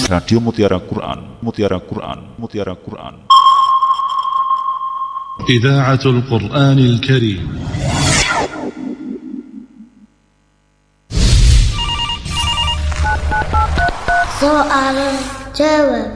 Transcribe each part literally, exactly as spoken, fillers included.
Radio Mutiara Quran, Mutiara Quran, Mutiara Quran. Idaatul Quranil Karim. Soal jawab.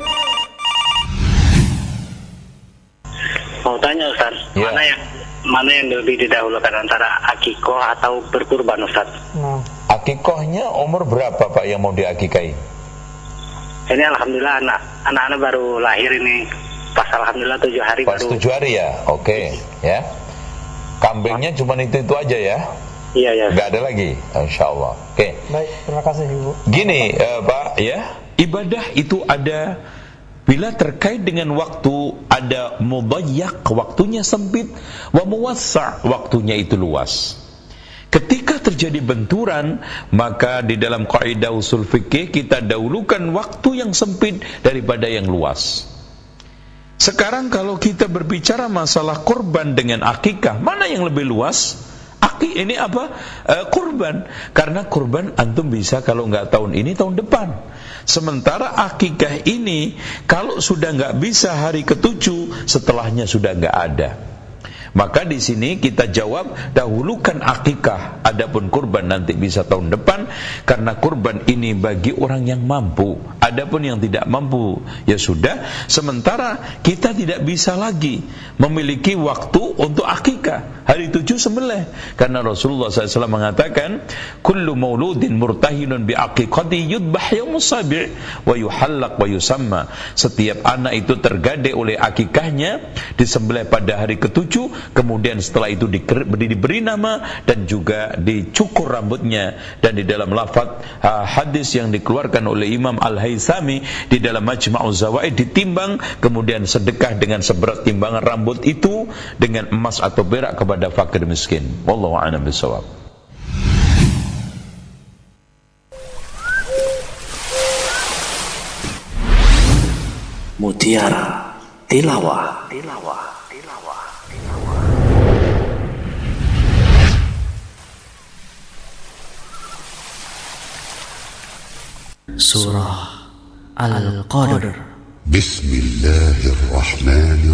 Mau tanya Ustaz, ya. mana yang mana yang lebih didahulukan antara akikoh atau berkurban Ustaz? Nah. Akikohnya umur berapa Pak yang mau diakikahi? Ini alhamdulillah anak anak-anak baru lahir ini, pas alhamdulillah tujuh hari pas baru. tujuh hari ya, oke, okay. Ya. Kambingnya cuma itu itu aja ya? Iya ya. Gak ada lagi, insya Allah. Oke. Okay. Baik, terima kasih Ibu. Gini uh, Pak, ya, ibadah itu ada bila terkait dengan waktu, ada mudayyak, waktunya sempit, wa muwassa', waktunya itu luas. Ketika terjadi benturan, maka di dalam kaidah usul fikih kita dahulukan waktu yang sempit daripada yang luas. Sekarang kalau kita berbicara masalah kurban dengan akikah, mana yang lebih luas? Akik ini apa? E, kurban. Karena kurban antum bisa kalau nggak tahun ini, tahun depan. Sementara akikah ini kalau sudah nggak bisa hari ketujuh, setelahnya sudah nggak ada. Maka di sini kita jawab dahulukan akikah, adapun kurban nanti bisa tahun depan, karena kurban ini bagi orang yang mampu. Adapun yang tidak mampu, ya sudah. Sementara kita tidak bisa lagi memiliki waktu untuk akikah, hari tujuh sembelih, karena Rasulullah shallallahu alaihi wasallam mengatakan, kullu mauludin murtahinun bi aqiqati yudbah yaumus sabi' wa yuhallaq wa yusamma. Setiap anak itu tergade oleh akikahnya, disembelih pada hari ketujuh, kemudian setelah itu diberi, diberi nama dan juga dicukur rambutnya. Dan di dalam lafaz uh, hadis yang dikeluarkan oleh Imam Al-Haythami di dalam Majma'uz Zawaid, ditimbang kemudian sedekah dengan seberat timbangan rambut itu dengan emas atau perak kepada fakir miskin. Wallahu a'lam bishawab. Mutiara Tilawah. Tilawah. Surah Al-Qadr. Bismillahirrahmanirrahim.